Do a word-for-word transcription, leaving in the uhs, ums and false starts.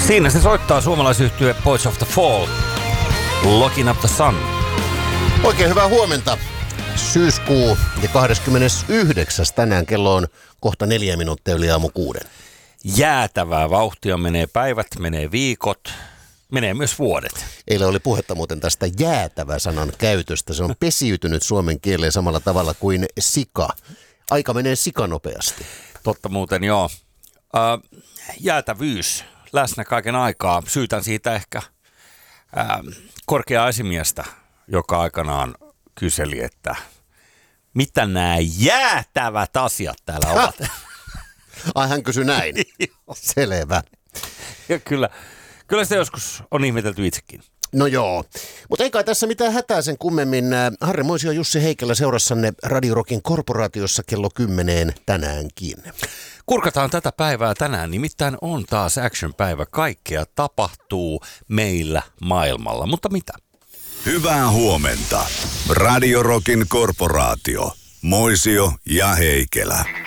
Siinä se soittaa suomalaisyhtye Boys of the Fall, Locking Up the Sun. Oikein hyvää huomenta. Syyskuu ja kahdeskymmenesyhdeksäs tänään kello on kohta neljä minuuttia yli aamu kuuden. Jäätävää vauhtia menee päivät, menee viikot, menee myös vuodet. Eilen oli puhetta muuten tästä jäätävä-sanan käytöstä. Se on pesiytynyt suomen kieleen samalla tavalla kuin sika. Aika menee sikanopeasti. Totta muuten, joo. Äh, jäätävyys läsnä kaiken aikaa. Syytän siitä ehkä äh, korkeaa esimiestä, joka aikanaan kyseli, että mitä nämä jäätävät asiat täällä ovat. Ai hän kysyi näin. Selvä. Ja kyllä, kyllä se joskus on ihmetelty itsekin. No joo, mutta ei kai tässä mitään hätää sen kummemmin. Harri Moisio ja Jussi Heikelä seurassanne Radio Rockin korporaatiossa kello kymmeneen tänäänkin. Kurkataan tätä päivää tänään, nimittäin on taas action-päivä. Kaikkea tapahtuu meillä maailmalla, mutta mitä? Hyvää huomenta. Radio Rockin korporaatio. Moisio ja Heikelä.